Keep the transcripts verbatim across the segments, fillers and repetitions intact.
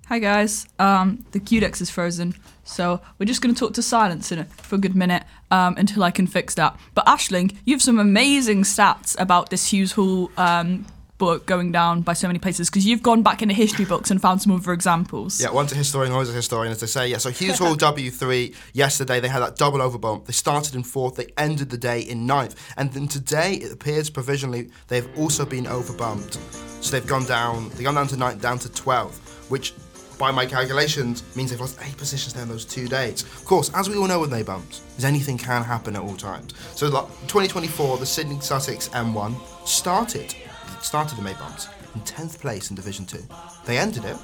Hi guys, um, the Q-Dex is frozen, so we're just going to talk to silence in it for a good minute um, until I can fix that. But Aisling, you have some amazing stats about this Hughes Hall um, book going down by so many places, because you've gone back into history books and found some other examples. Yeah, once a historian, always a historian, as they say. Yeah, so Hughes Hall W three, yesterday they had that double overbump. They started in fourth, they ended the day in ninth. And then today, it appears provisionally, they've also been overbumped. So they've gone down, they've gone down to ninth, down to twelfth, which by my calculations means they've lost eight positions there in those two days. Of course, as we all know with May bumps, is anything can happen at all times. So like twenty twenty-four, the Sydney Sussex M one started, started the May bumps in tenth place in Division two. They ended it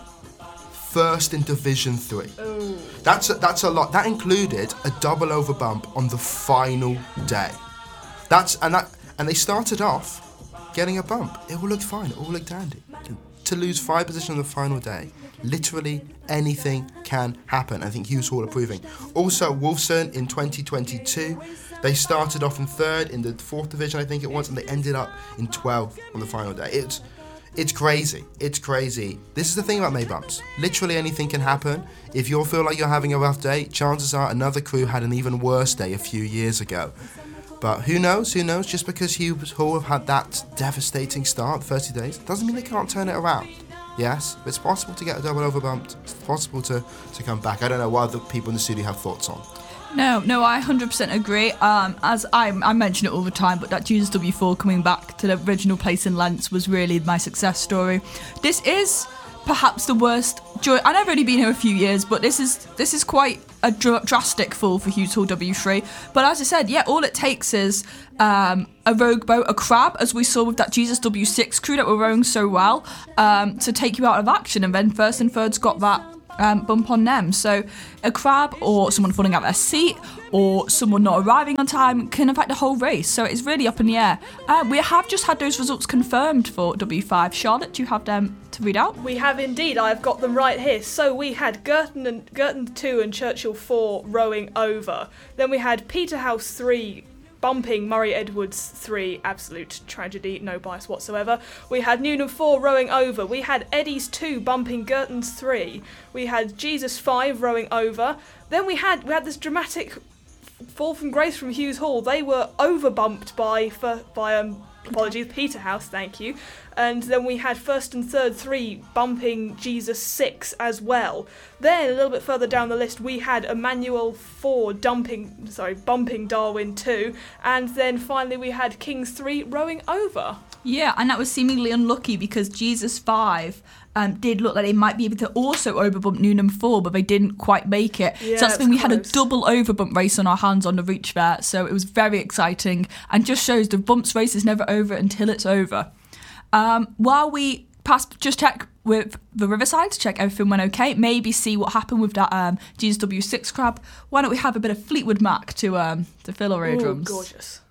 first in Division three. Ooh. That's a, that's a lot. That included a double over bump on the final day. That's and that and they started off getting a bump. It all looked fine. It all looked dandy. To lose five positions on the final day, literally anything can happen. I think Hughes Hall are proving. Also, Wolfson in twenty twenty-two, they started off in third in the fourth division, I think it was, and they ended up in twelfth on the final day. It's it's crazy. It's crazy. This is the thing about May bumps. Literally anything can happen. If you feel like you're having a rough day, chances are another crew had an even worse day a few years ago. But who knows, who knows, just because Hughes Hall have had that devastating start, thirty days, doesn't mean they can't turn it around. Yes, it's possible to get a double overbumped, it's possible to, to come back. I don't know what other people in the studio have thoughts on. No, no, I one hundred percent agree. Um, as I, I mention it all the time, but that Jesus W four coming back to the original place in Lens was really my success story. This is perhaps the worst. I know I've only been here a few years, but this is this is quite a dr- drastic fall for Hughes Hall W three. But as I said, yeah, all it takes is um, a rogue boat, a crab, as we saw with that Jesus W six crew that were rowing so well, um, to take you out of action. And then first and third's got that um, bump on them. So a crab or someone falling out of their seat or someone not arriving on time can affect the whole race. So it's really up in the air. Uh, we have just had those results confirmed for W five. Charlotte, do you have them to read out? We have indeed. I've got them right here. So we had Girton and Girton two and Churchill four rowing over. Then we had Peterhouse three bumping Murray Edwards three, absolute tragedy, no bias whatsoever. We had Newnham four rowing over. We had Eddie's two bumping Girton's three. We had Jesus five rowing over. Then we had we had this dramatic fall from grace from Hughes Hall. They were overbumped by for, by um apologies Peterhouse, thank you. And then we had first and third three bumping Jesus six as well. Then a little bit further down the list we had Emmanuel four dumping sorry bumping Darwin two, and then finally we had Kings three rowing over. Yeah, and that was seemingly unlucky because Jesus five um, did look like they might be able to also overbump Newnham four, but they didn't quite make it. Yeah, so that's when we close. had a double overbump race on our hands on the reach there. So it was very exciting and just shows the bumps race is never over until it's over. Um, while we pass, just check with the Riverside to check everything went okay. Maybe see what happened with that um, Jesus W six crab. Why don't we have a bit of Fleetwood Mac to um, to fill our eardrums? Ooh, gorgeous.